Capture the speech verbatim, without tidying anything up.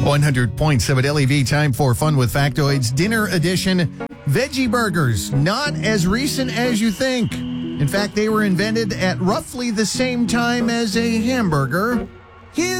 one hundred point seven L E V, time for Fun with Factoids, Dinner Edition. Veggie burgers, not as recent as you think. In fact, they were invented at roughly the same time as a hamburger.